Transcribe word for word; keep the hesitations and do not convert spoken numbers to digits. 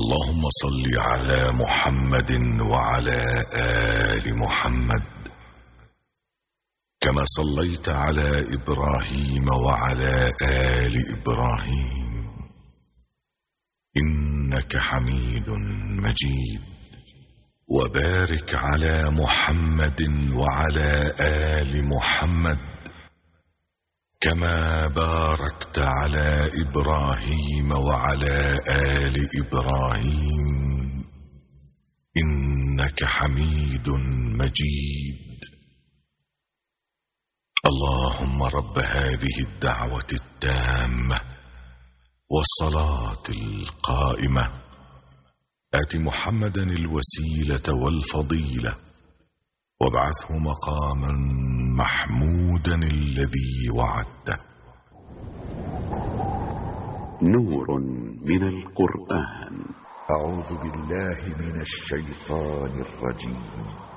اللهم صل على محمد وعلى آل محمد كما صليت على إبراهيم وعلى آل إبراهيم إنك حميد مجيد. وبارك على محمد وعلى آل محمد كما باركت على إبراهيم وعلى آل إبراهيم إنك حميد مجيد. اللهم رب هذه الدعوة التامة والصلاة القائمة آت محمدا الوسيلة والفضيلة وابعثه مقاما محمودا الذي وعدته. نور من القرآن. أعوذ بالله من الشيطان الرجيم.